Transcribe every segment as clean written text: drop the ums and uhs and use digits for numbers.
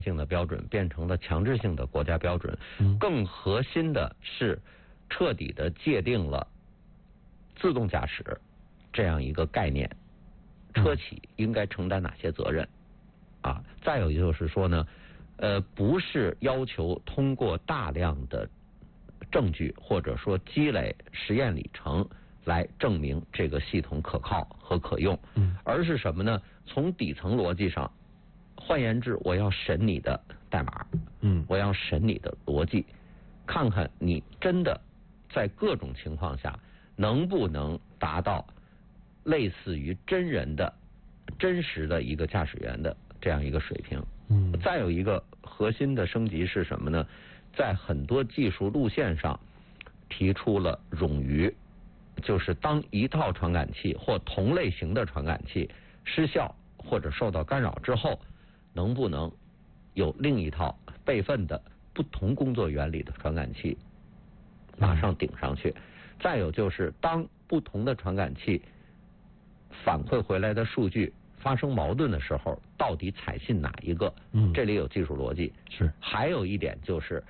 性的标准变成了强制性的国家标准，更核心的是彻底的界定了自动驾驶这样一个概念，车企应该承担哪些责任啊？再有就是说呢，不是要求通过大量的证据或者说积累实验里程来证明这个系统可靠和可用，而是什么呢？从底层逻辑上，换言之，我要审你的代码，我要审你的逻辑，看看你真的在各种情况下能不能达到类似于真人的真实的一个驾驶员的这样一个水平。再有一个核心的升级是什么呢？在很多技术路线上提出了冗余，就是当一套传感器或同类型的传感器失效或者受到干扰之后，能不能有另一套备份的不同工作原理的传感器马上顶上去？再有就是当不同的传感器反馈回来的数据发生矛盾的时候，到底采信哪一个？这里有技术逻辑。 是。 还有一点就是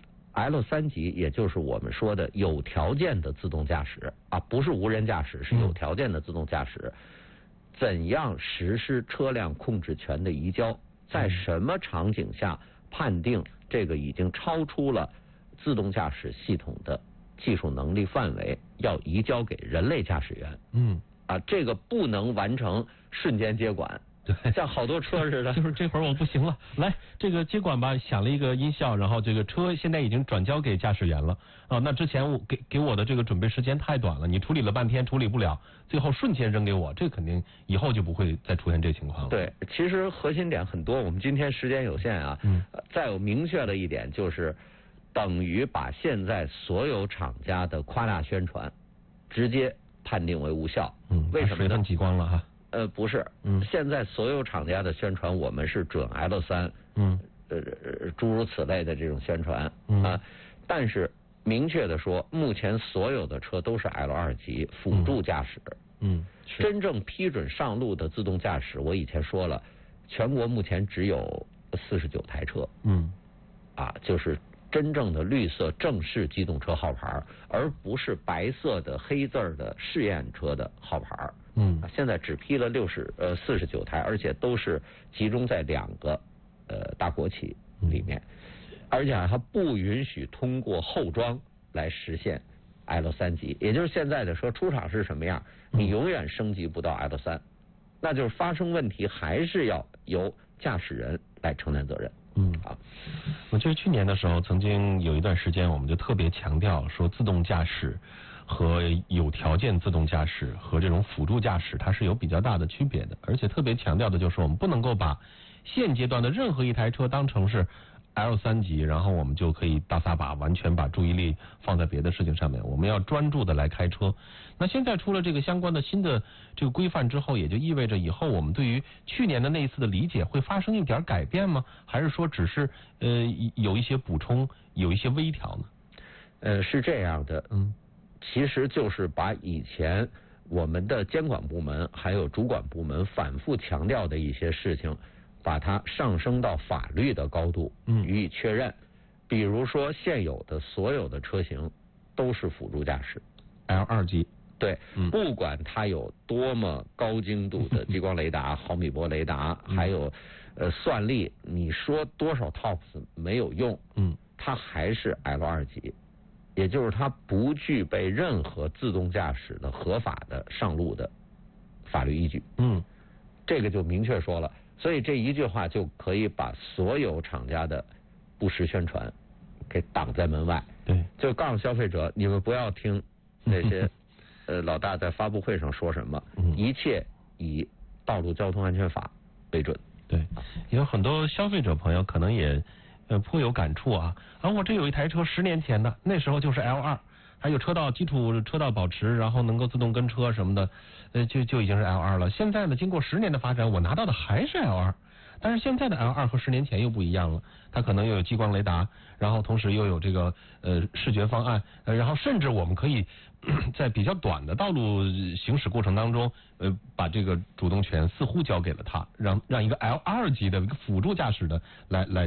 L3级，也就是我们说的有条件的自动驾驶啊，不是无人驾驶，是有条件的自动驾驶。怎样实施车辆控制权的移交？在什么场景下判定这个已经超出了自动驾驶系统的技术能力范围，要移交给人类驾驶员？这个不能完成瞬间接管。对，像好多车似的， 就是这会儿我不行了，来这个接管吧，响了一个音效，然后这个车现在已经转交给驾驶员了啊。那之前我给我的这个准备时间太短了，你处理了半天处理不了，最后瞬间扔给我，这肯定以后就不会再出现这情况了。 对，其实核心点很多，我们今天时间有限啊。再有明确的一点就是，等于把现在所有厂家的夸大宣传直接判定为无效。为什么呢？ 水分挤光了哈。 不是，现在所有厂家的宣传我们是准 L3，诸如此类的这种宣传啊，但是明确的说，目前所有的车都是 L2级辅助驾驶。真正批准上路的自动驾驶，我以前说了，全国目前只有49台车。就是真正的绿色正式机动车号牌，而不是白色的黑字的试验车的号牌。现在只批了49台，而且都是集中在2个大国企里面，而且它不允许通过后装来实现 L3级，也就是现在的车出厂是什么样，你永远升级不到 L3，那就是发生问题还是要由驾驶人来承担责任。 我记得去年的时候，曾经有一段时间，我们就特别强调说，自动驾驶和有条件自动驾驶和这种辅助驾驶，它是有比较大的区别的。而且特别强调的就是，我们不能够把现阶段的任何一台车当成是 L3级，然后我们就可以大撒把，完全把注意力放在别的事情上面。我们要专注的来开车。那现在出了这个相关的新的这个规范之后，也就意味着以后我们对于去年的那一次的理解会发生一点改变吗？还是说只是有一些补充，有一些微调呢？ 是这样的，其实就是把以前我们的监管部门还有主管部门反复强调的一些事情，把它上升到法律的高度予以确认。比如说现有的所有的车型都是辅助驾驶 L2级。 对，不管它有多么高精度的激光雷达、毫米波雷达，还有算力，你说多少 TOPS 没有用，它还是 L2级，也就是它不具备任何自动驾驶的合法的上路的法律依据。这个就明确说了，所以这一句话就可以把所有厂家的不实宣传给挡在门外。 对， 就告诉消费者，你们不要听那些老大在发布会上说什么，一切以道路交通安全法为准。 对，有很多消费者朋友可能也颇有感触啊。我这有一台车10年前的，那时候就是 L2， 还有基础车道保持，然后能够自动跟车什么的，就已经是 L2 了。现在呢，经过10年的发展，我拿到的还是 L2。 但是现在的 L2 和10年前又不一样了，它可能又有激光雷达，然后同时又有这个视觉方案，然后甚至我们可以在比较短的道路行驶过程当中，把这个主动权似乎交给了它，让一个 L2 级的一个辅助驾驶的来